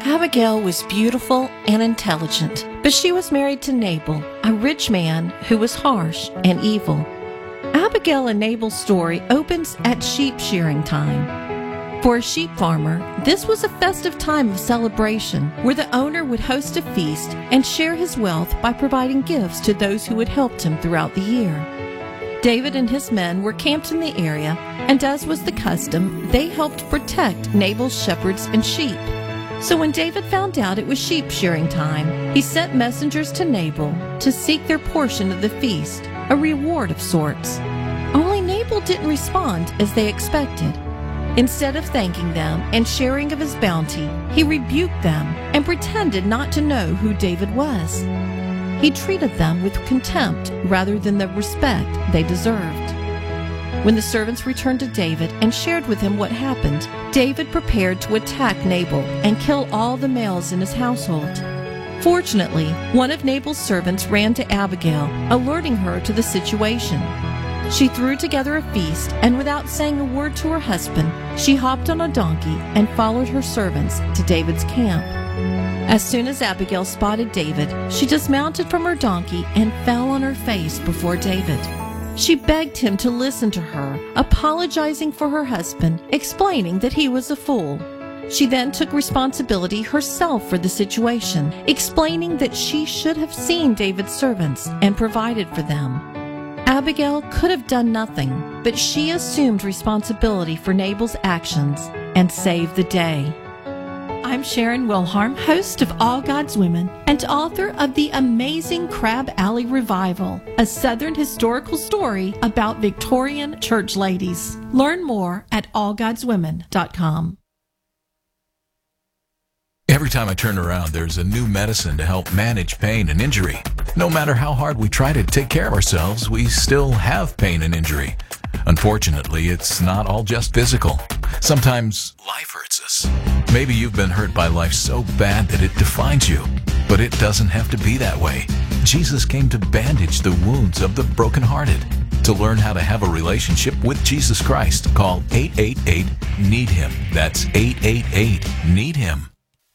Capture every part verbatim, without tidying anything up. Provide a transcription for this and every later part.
Abigail was beautiful and intelligent, but she was married to Nabal, a rich man who was harsh and evil. Abigail and Nabal's story opens at sheep shearing time. For a sheep farmer, this was a festive time of celebration where the owner would host a feast and share his wealth by providing gifts to those who had helped him throughout the year. David and his men were camped in the area, and as was the custom, they helped protect Nabal's shepherds and sheep. So when David found out it was sheep shearing time, he sent messengers to Nabal to seek their portion of the feast, a reward of sorts. Only Nabal didn't respond as they expected. Instead of thanking them and sharing of his bounty, he rebuked them and pretended not to know who David was. He treated them with contempt rather than the respect they deserved. When the servants returned to David and shared with him what happened, David prepared to attack Nabal and kill all the males in his household. Fortunately, one of Nabal's servants ran to Abigail, alerting her to the situation. She threw together a feast, and without saying a word to her husband, she hopped on a donkey and followed her servants to David's camp. As soon as Abigail spotted David, she dismounted from her donkey and fell on her face before David. She begged him to listen to her, apologizing for her husband, explaining that he was a fool. She then took responsibility herself for the situation, explaining that she should have seen David's servants and provided for them. Abigail could have done nothing, but she assumed responsibility for Nabal's actions and saved the day. I'm Sharon Wilharm, host of All God's Women and author of The Amazing Crab Alley Revival, a Southern historical story about Victorian church ladies. Learn more at all gods women dot com. Every time I turn around, there's a new medicine to help manage pain and injury. No matter how hard we try to take care of ourselves, we still have pain and injury. Unfortunately, it's not all just physical. Sometimes life hurts us. Maybe you've been hurt by life so bad that it defines you. But it doesn't have to be that way. Jesus came to bandage the wounds of the brokenhearted. To learn how to have a relationship with Jesus Christ, call eight eight eight, need him. That's eight eight eight, need him.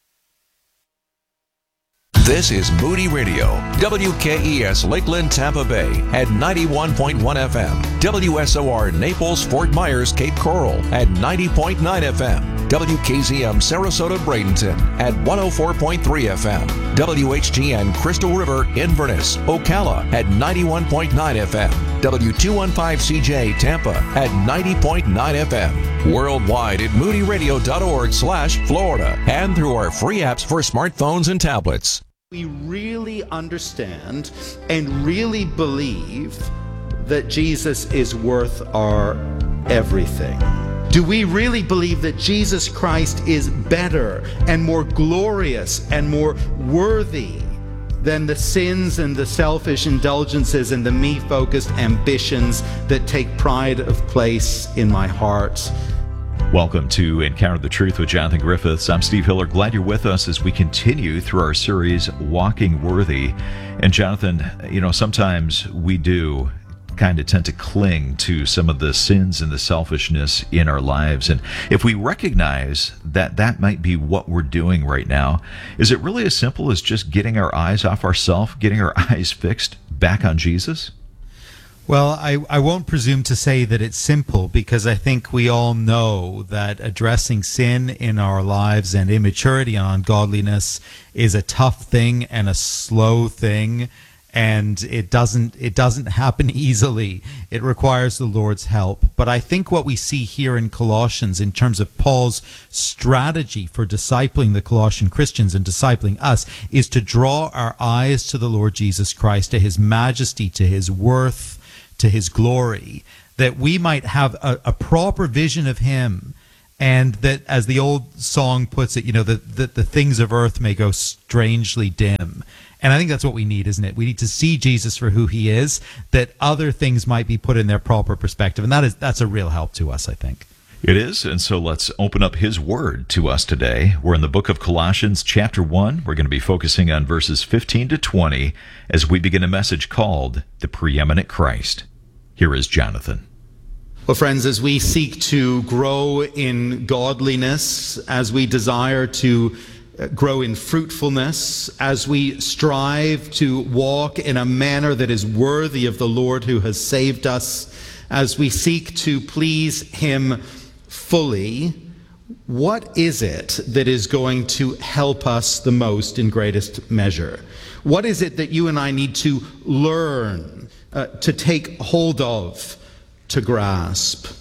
This is Moody Radio, W K E S Lakeland, Tampa Bay at ninety-one point one F M, W S O R Naples, Fort Myers, Cape Coral at ninety point nine F M, W K Z M Sarasota, Bradenton at one oh four point three F M, W H G N Crystal River, Inverness, Ocala at ninety-one point nine F M, W two fifteen C J Tampa at ninety point nine F M, worldwide at moody radio dot org slash Florida, and through our free apps for smartphones and tablets. We really understand and really believe that Jesus is worth our everything. Do we really believe that Jesus Christ is better and more glorious and more worthy than the sins and the selfish indulgences and the me-focused ambitions that take pride of place in my heart? Welcome to Encounter the Truth with Jonathan Griffiths. I'm Steve Hiller. Glad you're with us as we continue through our series, Walking Worthy. And Jonathan, you know, sometimes we do kind of tend to cling to some of the sins and the selfishness in our lives. And if we recognize that that might be what we're doing right now, is it really as simple as just getting our eyes off ourselves, getting our eyes fixed back on Jesus? Well, I, I won't presume to say that it's simple, because I think we all know that addressing sin in our lives and immaturity and ungodliness is a tough thing and a slow thing, and it doesn't it doesn't happen easily. It requires the Lord's help. But I think what we see here in Colossians in terms of Paul's strategy for discipling the Colossian Christians and discipling us is to draw our eyes to the Lord Jesus Christ, to his majesty, to his worth, to his glory, that we might have a, a proper vision of him, and that, as the old song puts it, you know, that the, the things of earth may go strangely dim. And I think that's what we need, isn't it? We need to see Jesus for who he is, that other things might be put in their proper perspective. And that is that's a real help to us, I think. It is, and so let's open up his word to us today. We're in the book of Colossians, chapter one. We're going to be focusing on verses fifteen to twenty as we begin a message called The Preeminent Christ. Here is Jonathan. Well, friends, as we seek to grow in godliness, as we desire to grow in fruitfulness, as we strive to walk in a manner that is worthy of the Lord who has saved us, as we seek to please him fully, what is it that is going to help us the most in greatest measure? What is it that you and I need to learn, uh, to take hold of, to grasp?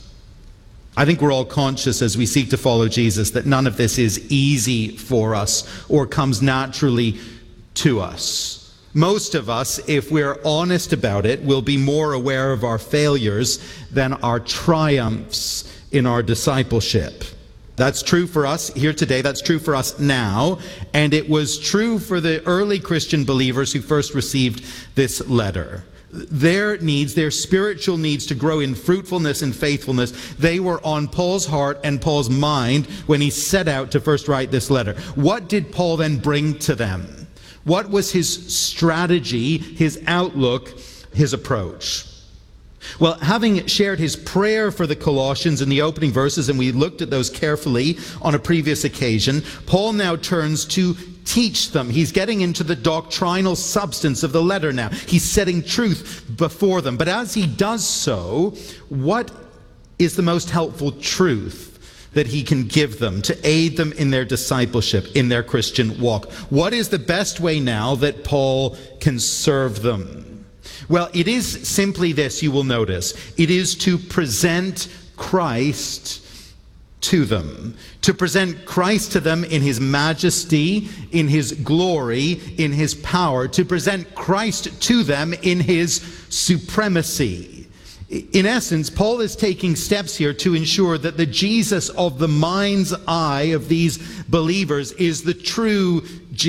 I think we're all conscious as we seek to follow Jesus that none of this is easy for us or comes naturally to us. Most of us, if we're honest about it, will be more aware of our failures than our triumphs in our discipleship. That's true for us here today. That's true for us now. And it was true for the early Christian believers who first received this letter. Their needs, their spiritual needs to grow in fruitfulness and faithfulness, they were on Paul's heart and Paul's mind when he set out to first write this letter. What did Paul then bring to them? What was his strategy, his outlook, his approach? Well, having shared his prayer for the Colossians in the opening verses, and we looked at those carefully on a previous occasion, Paul now turns to teach them. He's getting into the doctrinal substance of the letter now. He's setting truth before them. But as he does so, what is the most helpful truth that he can give them to aid them in their discipleship, in their Christian walk? What is the best way now that Paul can serve them? Well, it is simply this, you will notice. It is to present Christ to them, to present Christ to them in his majesty, in his glory, in his power, to present Christ to them in his supremacy. In essence, Paul is taking steps here to ensure that the Jesus of the mind's eye of these believers is the true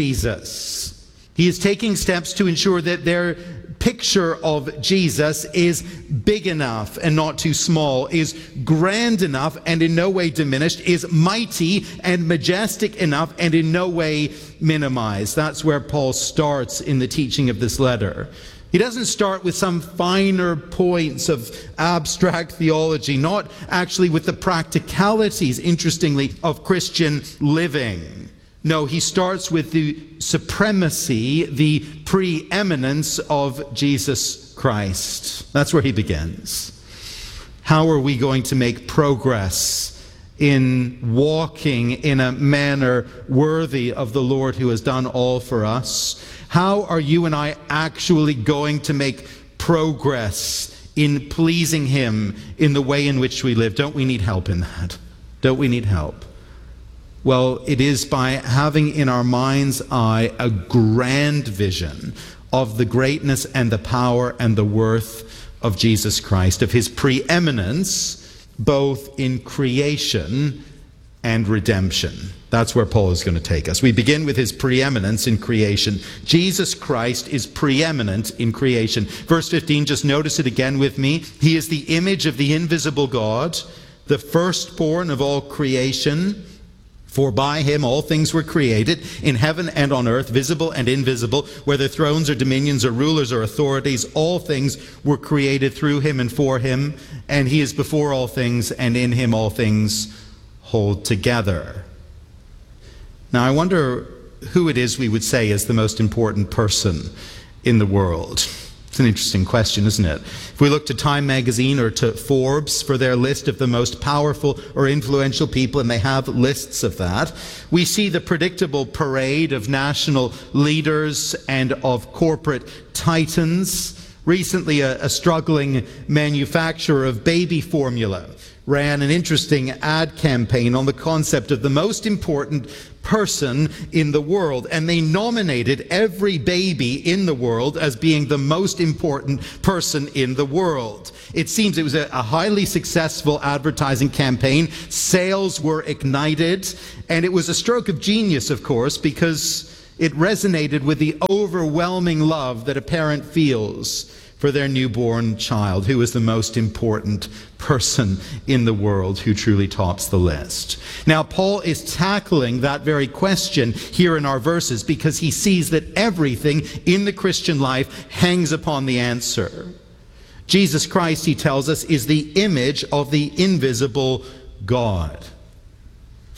Jesus. He is taking steps to ensure that their picture of Jesus is big enough and not too small, is grand enough and in no way diminished, is mighty and majestic enough and in no way minimized. That's where Paul starts in the teaching of this letter. He doesn't start with some finer points of abstract theology, not actually with the practicalities, interestingly, of Christian living. No, he starts with the supremacy, the preeminence of Jesus Christ. That's where he begins. How are we going to make progress in walking in a manner worthy of the Lord who has done all for us? How are you and I actually going to make progress in pleasing him in the way in which we live? Don't we need help in that? Don't we need help? Well, it is by having in our mind's eye a grand vision of the greatness and the power and the worth of Jesus Christ, of his preeminence, both in creation and redemption. That's where Paul is going to take us. We begin with his preeminence in creation. Jesus Christ is preeminent in creation. Verse fifteen, just notice it again with me. He is the image of the invisible God, the firstborn of all creation. For by him all things were created, in heaven and on earth, visible and invisible, whether thrones or dominions or rulers or authorities, all things were created through him and for him, and he is before all things, and in him all things hold together. Now I wonder who it is we would say is the most important person in the world. It's an interesting question, isn't it? If we look to Time magazine or to Forbes for their list of the most powerful or influential people, and they have lists of that, we see the predictable parade of national leaders and of corporate titans. Recently, a, a struggling manufacturer of baby formula ran an interesting ad campaign on the concept of the most important person in the world, and they nominated every baby in the world as being the most important person in the world. It seems it was a, a highly successful advertising campaign. Sales were ignited, and it was a stroke of genius, of course, because it resonated with the overwhelming love that a parent feels for their newborn child, who is the most important person in the world, who truly tops the list. Now, Paul is tackling that very question here in our verses because he sees that everything in the Christian life hangs upon the answer. Jesus Christ, he tells us, is the image of the invisible God.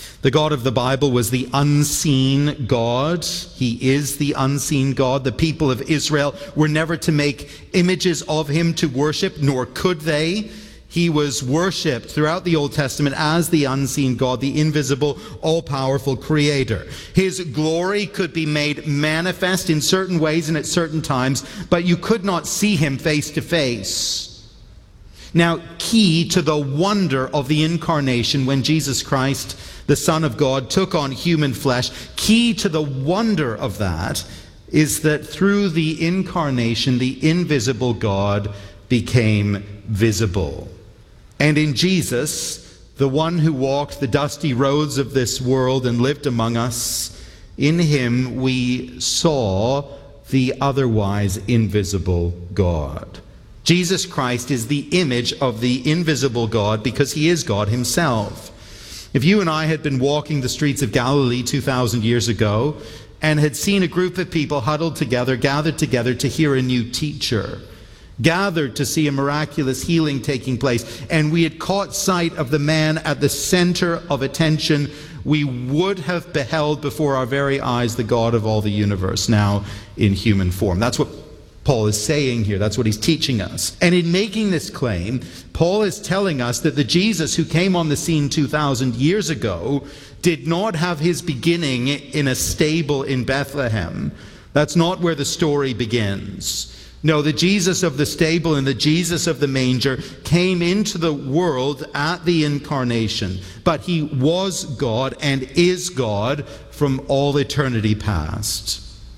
The God of the Bible was the unseen God. He is the unseen God. The people of Israel were never to make images of him to worship, nor could they. He was worshipped throughout the Old Testament as the unseen God, the invisible, all-powerful creator. His glory could be made manifest in certain ways and at certain times, but you could not see him face to face. Now, key to the wonder of the incarnation, when Jesus Christ, the Son of God, took on human flesh, key to the wonder of that is that through the incarnation, the invisible God became visible. And in Jesus, the one who walked the dusty roads of this world and lived among us, in him we saw the otherwise invisible God. Jesus Christ is the image of the invisible God because he is God himself. If you and I had been walking the streets of Galilee two thousand years ago and had seen a group of people huddled together, gathered together to hear a new teacher, gathered to see a miraculous healing taking place, and we had caught sight of the man at the center of attention, we would have beheld before our very eyes the God of all the universe, now in human form. That's what Paul is saying here. That's what he's teaching us. And in making this claim, Paul is telling us that the Jesus who came on the scene two thousand years ago did not have his beginning in a stable in Bethlehem. That's not where the story begins. No, the Jesus of the stable and the Jesus of the manger came into the world at the incarnation, but he was God and is God from all eternity past.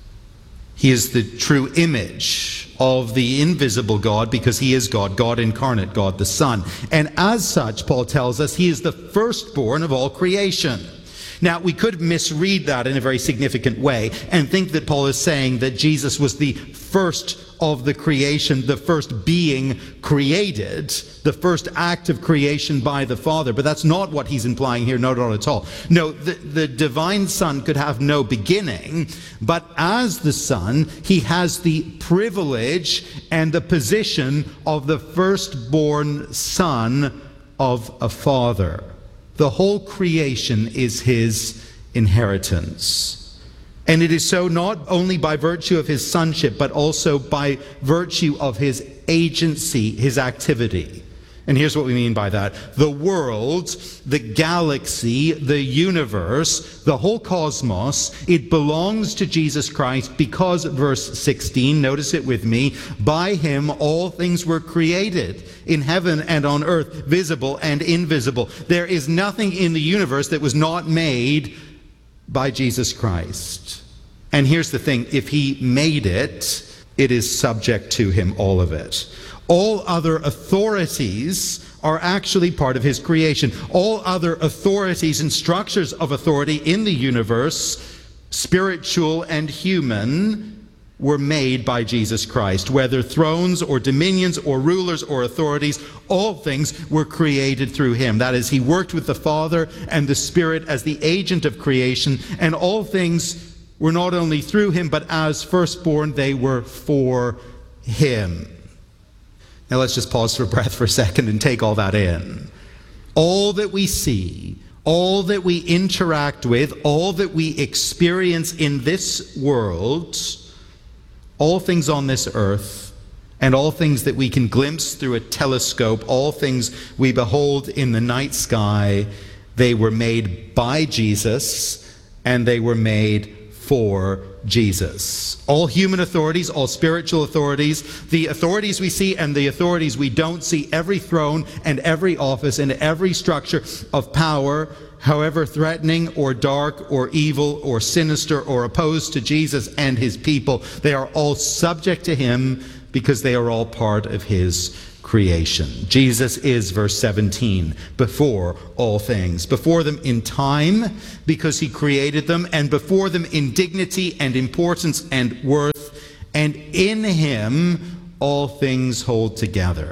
He is the true image of the invisible God because he is God, God incarnate, God the Son. And as such, Paul tells us, he is the firstborn of all creation. Now, we could misread that in a very significant way and think that Paul is saying that Jesus was the first of the creation, the first being created, the first act of creation by the Father. But that's not what he's implying here, no, not at all. No, the, the divine Son could have no beginning, but as the Son, he has the privilege and the position of the firstborn son of a father. The whole creation is his inheritance. And it is so not only by virtue of his sonship, but also by virtue of his agency, his activity. And here's what we mean by that. The world, the galaxy, the universe, the whole cosmos, it belongs to Jesus Christ because, verse sixteen, notice it with me, by him all things were created, in heaven and on earth, visible and invisible. There is nothing in the universe that was not made by Jesus Christ. And here's the thing, if he made it, it is subject to him, all of it. All other authorities are actually part of his creation. All other authorities and structures of authority in the universe, spiritual and human, were made by Jesus Christ. Whether thrones or dominions or rulers or authorities, all things were created through him. That is, he worked with the Father and the Spirit as the agent of creation, and all things were not only through him, but as firstborn, they were for him. Now let's just pause for breath for a second and take all that in. All that we see, all that we interact with, all that we experience in this world, all things on this earth, and all things that we can glimpse through a telescope, all things we behold in the night sky, they were made by Jesus, and they were made for Jesus. All human authorities, all spiritual authorities, the authorities we see and the authorities we don't see, every throne and every office and every structure of power, however threatening or dark or evil or sinister or opposed to Jesus and his people, they are all subject to him because they are all part of his creation. Jesus is, verse seventeen, before all things. Before them in time, because he created them, and before them in dignity and importance and worth, and in him all things hold together.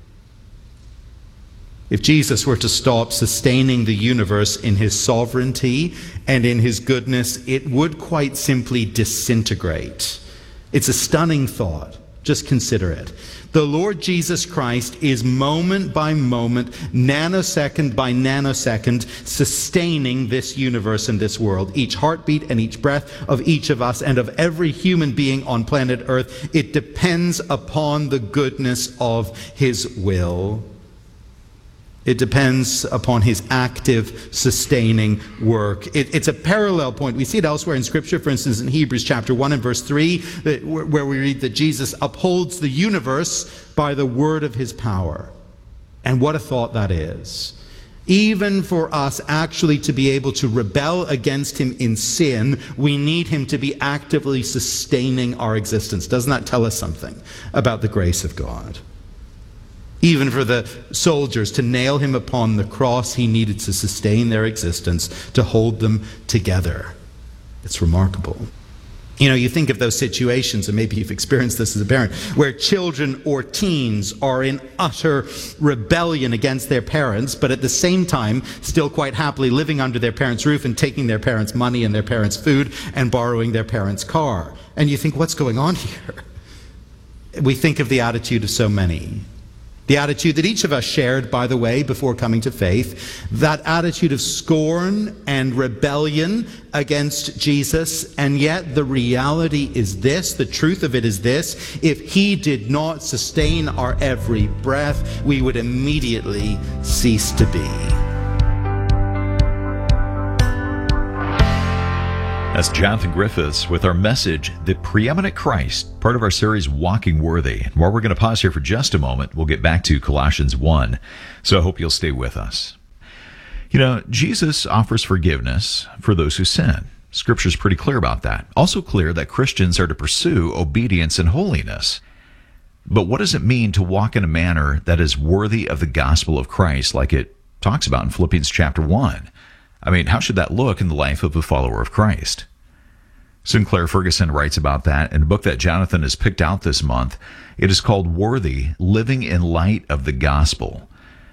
If Jesus were to stop sustaining the universe in his sovereignty and in his goodness, it would quite simply disintegrate. It's a stunning thought. Just consider it. The Lord Jesus Christ is moment by moment, nanosecond by nanosecond, sustaining this universe and this world. Each heartbeat and each breath of each of us and of every human being on planet Earth, it depends upon the goodness of his will. It depends upon his active, sustaining work. It, it's a parallel point. We see it elsewhere in Scripture, for instance, in Hebrews chapter one and verse three, that, where we read that Jesus upholds the universe by the word of his power. And what a thought that is. Even for us actually to be able to rebel against him in sin, we need him to be actively sustaining our existence. Doesn't that tell us something about the grace of God? Even for the soldiers to nail him upon the cross, he needed to sustain their existence, to hold them together. It's remarkable. You know, you think of those situations, and maybe you've experienced this as a parent, where children or teens are in utter rebellion against their parents, but at the same time still quite happily living under their parents' roof and taking their parents' money and their parents' food and borrowing their parents' car. And you think, what's going on here? We think of the attitude of so many. The attitude that each of us shared, by the way, before coming to faith, that attitude of scorn and rebellion against Jesus. And yet the reality is this, the truth of it is this: if he did not sustain our every breath, we would immediately cease to be. That's Jonathan Griffiths with our message, The Preeminent Christ, part of our series, Walking Worthy. And while we're going to pause here for just a moment, we'll get back to Colossians one. So I hope you'll stay with us. You know, Jesus offers forgiveness for those who sin. Scripture's pretty clear about that. Also clear that Christians are to pursue obedience and holiness. But what does it mean to walk in a manner that is worthy of the gospel of Christ, like it talks about in Philippians chapter one? I mean, how should that look in the life of a follower of Christ? Sinclair Ferguson writes about that in a book that Jonathan has picked out this month. It is called Worthy, Living in Light of the Gospel.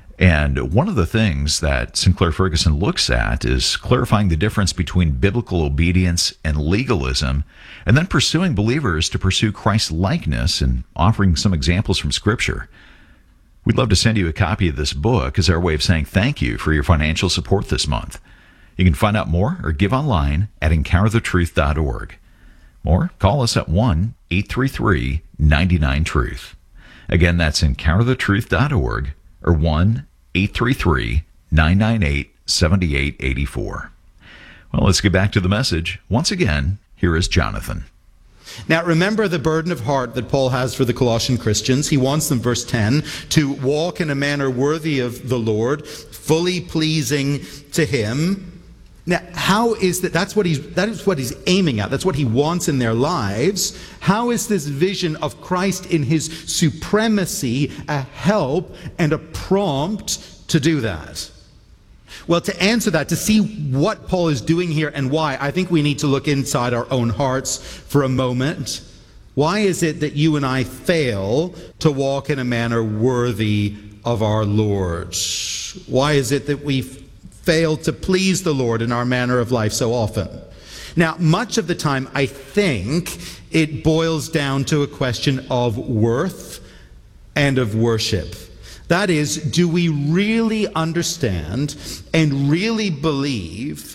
And one of the things that Sinclair Ferguson looks at is clarifying the difference between biblical obedience and legalism, and then pursuing believers to pursue Christ's likeness and offering some examples from Scripture. We'd love to send you a copy of this book as our way of saying thank you for your financial support this month. You can find out more or give online at encounter the truth dot org. Or call us at one eight three three, nine nine, truth. Again, that's encounter the truth dot org or one eight three three, nine nine eight, seven eight eight four. Well, let's get back to the message. Once again, here is Jonathan. Now, remember the burden of heart that Paul has for the Colossian Christians. He wants them, verse ten, to walk in a manner worthy of the Lord, fully pleasing to him. Now, how is that? That's what he's, that is what he's aiming at. That's what he wants in their lives. How is this vision of Christ in his supremacy a help and a prompt to do that? Well, to answer that, to see what Paul is doing here and why, I think we need to look inside our own hearts for a moment. Why is it that you and I fail to walk in a manner worthy of our Lord? Why is it that we fail to please the Lord in our manner of life so often? Now, much of the time, I think it boils down to a question of worth and of worship. That is, do we really understand and really believe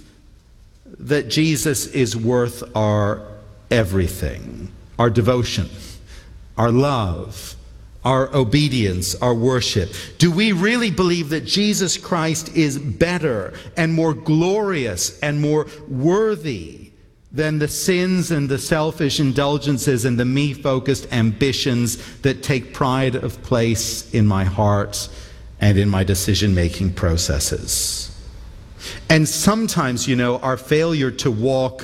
that Jesus is worth our everything, our devotion, our love, our obedience, our worship? Do we really believe that Jesus Christ is better and more glorious and more worthy than the sins and the selfish indulgences and the me-focused ambitions that take pride of place in my heart and in my decision-making processes? And sometimes, you know, our failure to walk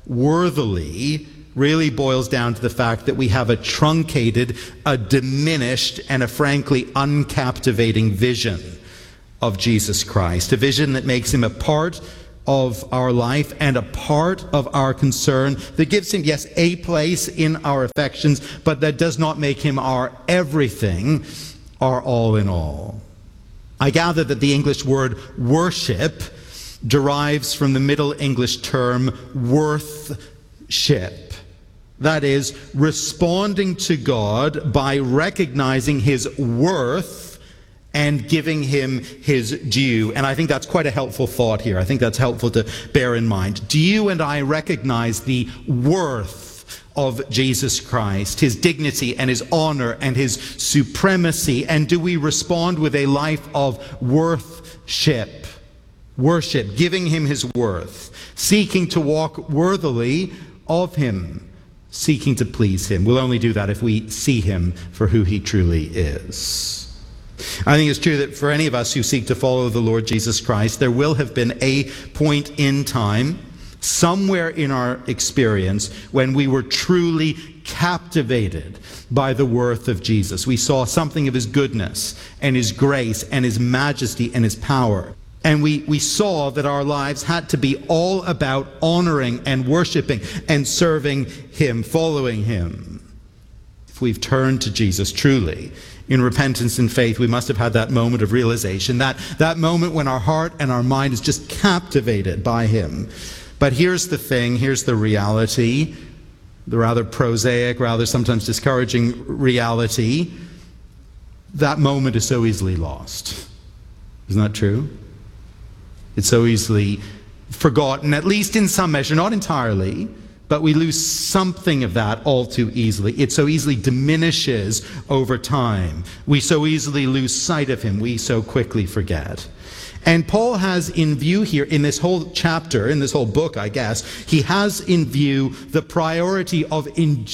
worthily really boils down to the fact that we have a truncated, a diminished, and a frankly uncaptivating vision of Jesus Christ. A vision that makes him a part of our life and a part of our concern, that gives him, yes, a place in our affections, but that does not make him our everything, our all in all. I gather that the English word worship derives from the Middle English term worthship. That is, responding to God by recognizing his worth and giving him his due. And I think that's quite a helpful thought here. I think that's helpful to bear in mind. Do you and I recognize the worth of Jesus Christ, his dignity and his honor and his supremacy? And do we respond with a life of worthship, worship, giving him his worth, seeking to walk worthily of him, seeking to please him? We'll only do that if we see him for who he truly is. I think it's true that for any of us who seek to follow the Lord Jesus Christ, there will have been a point in time, somewhere in our experience, when we were truly captivated by the worth of Jesus. We saw something of his goodness and his grace and his majesty and his power. And we, we saw that our lives had to be all about honoring and worshiping and serving him, following him. If we've turned to Jesus truly in repentance and faith, we must have had that moment of realization, that, that moment when our heart and our mind is just captivated by him. But here's the thing, here's the reality, the rather prosaic, rather sometimes discouraging reality. That moment is so easily lost. Isn't that true? It's so easily forgotten, at least in some measure, not entirely, but we lose something of that all too easily. It so easily diminishes over time. We so easily lose sight of him. We so quickly forget. And Paul has in view here, in this whole chapter, in this whole book, I guess, he has in view the priority of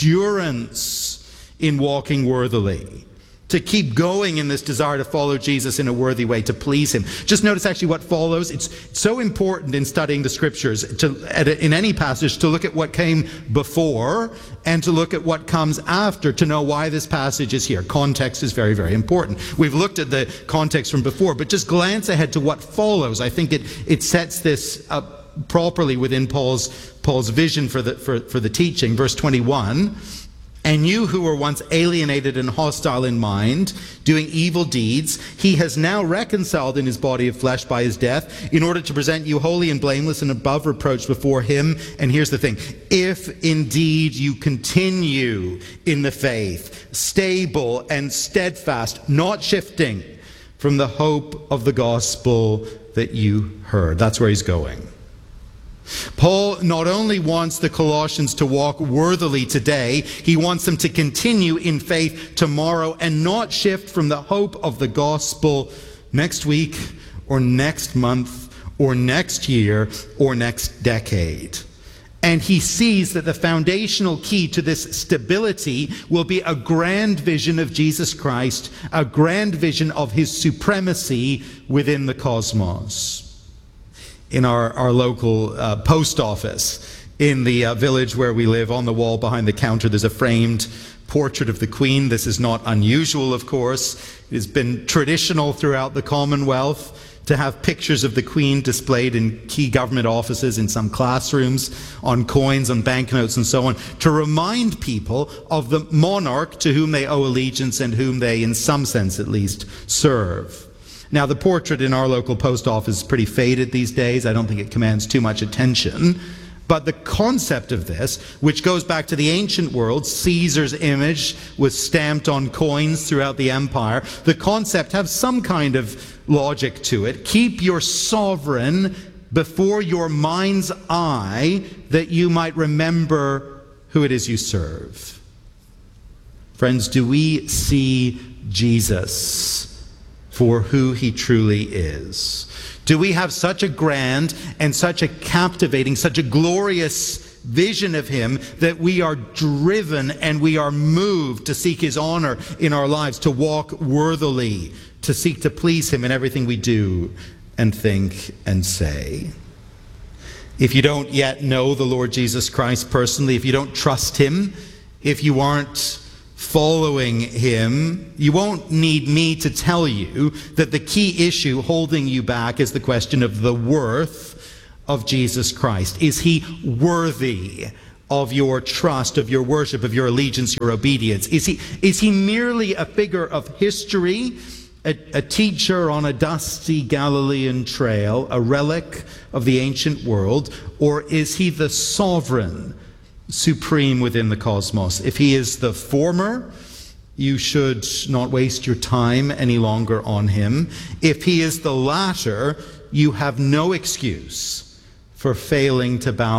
endurance in walking worthily. To keep going in this desire to follow Jesus in a worthy way, to please him. Just notice actually what follows. It's so important in studying the scriptures, to, in any passage, to look at what came before and to look at what comes after, to know why this passage is here. Context is very, very important. We've looked at the context from before, but just glance ahead to what follows. I think it, it sets this up properly within Paul's, Paul's vision for the, for, for the teaching. Verse twenty-one. And you who were once alienated and hostile in mind, doing evil deeds, he has now reconciled in his body of flesh by his death, in order to present you holy and blameless and above reproach before him. And here's the thing. If indeed you continue in the faith, stable and steadfast, not shifting from the hope of the gospel that you heard. That's where he's going. Paul not only wants the Colossians to walk worthily today, he wants them to continue in faith tomorrow and not shift from the hope of the gospel next week or next month or next year or next decade. And he sees that the foundational key to this stability will be a grand vision of Jesus Christ, a grand vision of his supremacy within the cosmos. In our, our local uh, post office, in the uh, village where we live, on the wall behind the counter, there's a framed portrait of the Queen. This is not unusual, of course. It has been traditional throughout the Commonwealth to have pictures of the Queen displayed in key government offices, in some classrooms, on coins, on banknotes, and so on, to remind people of the monarch to whom they owe allegiance and whom they, in some sense at least, serve. Now, the portrait in our local post office is pretty faded these days. I don't think it commands too much attention. But the concept of this, which goes back to the ancient world, Caesar's image was stamped on coins throughout the empire. The concept has some kind of logic to it. Keep your sovereign before your mind's eye, that you might remember who it is you serve. Friends, do we see Jesus for who he truly is? Do we have such a grand and such a captivating, such a glorious vision of him that we are driven and we are moved to seek his honor in our lives, to walk worthily, to seek to please him in everything we do and think and say? If you don't yet know the Lord Jesus Christ personally, if you don't trust him, if you aren't following him, you won't need me to tell you that the key issue holding you back is the question of the worth of Jesus Christ. Is he worthy of your trust, of your worship, of your allegiance, your obedience? Is he, is he merely a figure of history, a, a teacher on a dusty Galilean trail, a relic of the ancient world, or is he the sovereign, supreme within the cosmos. If he is the former, you should not waste your time any longer on him. If he is the latter, you have no excuse for failing to bow